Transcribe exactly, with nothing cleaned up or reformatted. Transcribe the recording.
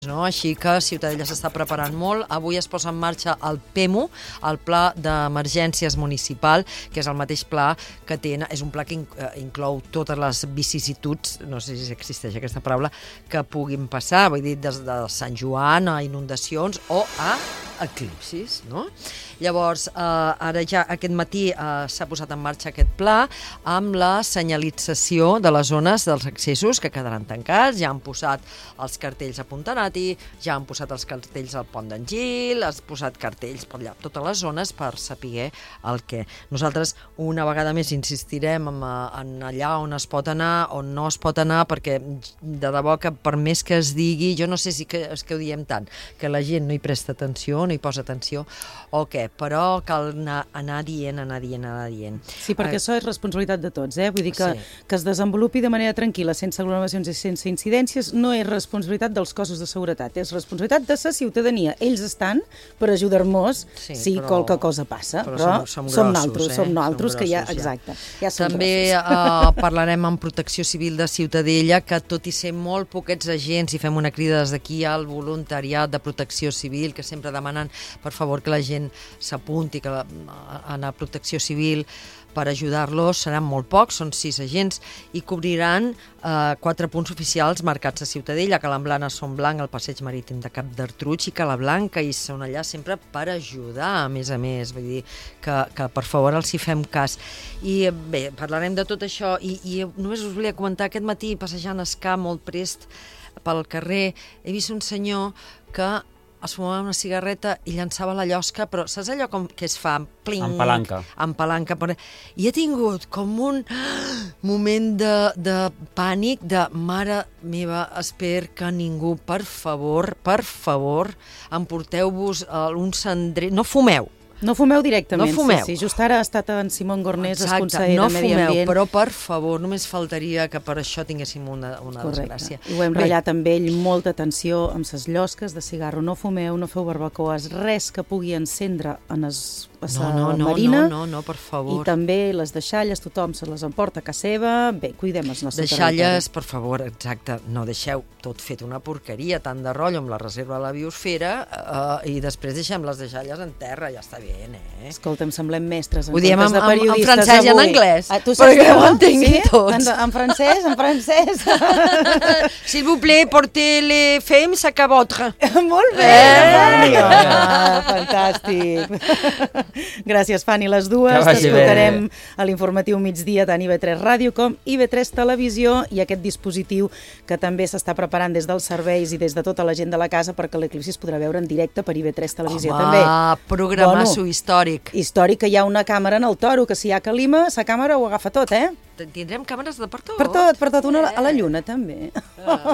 No? Així que Ciutadella s'està preparant molt. Avui es posa en marxa el P E M U, el Pla d'Emergències Municipal, que és el mateix pla que té, és un pla que inclou totes les vicissituds, no sé si existeix aquesta paraula, que puguin passar, vull dir, des de Sant Joan a inundacions o a eclipsis, no? Llavors, eh, ara ja aquest matí eh, s'ha posat en marxa aquest pla amb la senyalització de les zones dels accessos que quedaran tancats, ja han posat els cartells a Puntanati, ja han posat els cartells al Pont d'en Gil, has posat cartells per allà, totes les zones per saber el què. Nosaltres una vegada més insistirem en, en allà on es pot anar, on no es pot anar, perquè de debò que per més que es digui, jo no sé si que, és que ho diem tant, que la gent no hi presta atenció, no hi posa atenció, o què, però cal anar, anar dient, anar dient, anar dient. Sí, perquè això és responsabilitat de tots, eh? Vull dir que, sí. que es desenvolupi de manera tranquil·la, sense aglomeracions i sense incidències, no és responsabilitat dels cossos de seguretat, és responsabilitat de la ciutadania. Ells estan per ajudar-nos sí, si però, qualque cosa passa, però, però som, som, grossos, som naltros, eh? som naltros, som que ja, exacte, ja, ja som També uh, parlarem amb Protecció Civil de Ciutadella, que tot i ser molt poquets agents, i fem una crida des d'aquí al voluntariat de Protecció Civil, que sempre demanen, per favor, que la gent s'apunti que la, a anar a Protecció Civil per ajudar-los, seran molt pocs, són sis agents, i cobriran eh, quatre punts oficials marcats a Ciutadella, que l'Amblana Son Blanc, el Passeig Marítim de Cap d'Artruig i Calablanca, i són allà sempre per ajudar, a més a més, vull dir que, que per favor els hi fem cas. I bé, parlarem de tot això, i, i només us volia comentar, aquest matí, passejant escà molt prest pel carrer, he vist un senyor que es fumava una cigarreta i llançava la llosca, però saps allò com que es fa? Pling, amb palanca. Amb palanca. I he tingut com un moment de, de pànic, de mare meva, espero que ningú, per favor, per favor, emporteu-vos un cendrer... No fumeu. No fumeu directament, no fumeu. Sí, sí. Just ara ha estat en Simón Gornés, Exacte, conseller no de Medi fumeu, Ambient. Però per favor, només faltaria que per això tinguéssim una, una desgràcia. I ho hem Bé. ratllat amb ell, molta atenció amb ses llosques de cigarro. No fumeu, no feu barbacoes, res que pugui encendre en es, a no, no, no, marina. No, no, no, per favor. I també les deixalles, tothom se les emporta a casa seva. Bé, cuidem els nostres deixalles, per favor, exacte, no deixeu tot fet una porqueria, tant de rotllo amb la reserva de la biosfera, eh, i després deixem les deixalles en terra, ja està bé, eh? Escolta, em semblem mestres en ho diem comptes de periodistes en francès avui. I en anglès, ah, tu perquè ho entenguin sí? tots. En, en francès, en francès. S'il vous plaît, portez les femmes à cabottre. Molt bé, eh? ah, fantàstic. Gràcies, Fanny. Les dues t'escoltarem a l'informatiu migdia tant I V tres Ràdio com I V tres Televisió, i aquest dispositiu que també s'està preparant des dels serveis i des de tota la gent de la casa perquè l'eclipsi es podrà veure en directe per I V tres Televisió. Home, també. programasso bueno, històric. Històric, que hi ha una càmera en el Toro, que si hi ha calima, la càmera ho agafa tot, eh? Tindrem càmeres de per tot. Per tot, per tot. Una a la Lluna, també. Ah.